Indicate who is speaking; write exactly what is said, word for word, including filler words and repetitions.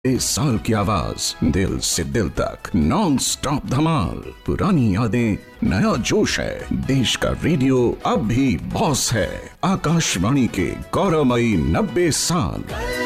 Speaker 1: इस साल की आवाज, दिल से दिल तक नॉन स्टॉप धमाल। पुरानी यादें, नया जोश है। देश का रेडियो अब भी बॉस है। आकाशवाणी के गौरवमयी नब्बे साल।